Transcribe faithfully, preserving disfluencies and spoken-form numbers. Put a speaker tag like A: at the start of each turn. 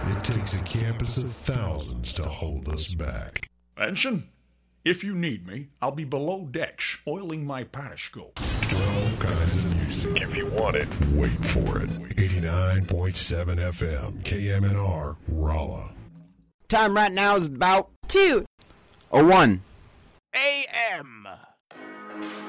A: It takes a campus of thousands to hold us back.
B: Ensign, if you need me, I'll be below decks, oiling my periscope.
A: twelve kinds of music.
C: If you want it.
A: Wait for it. eighty-nine point seven F M, K M N R, Rolla.
D: Time right now is about
E: two
D: oh one
F: A M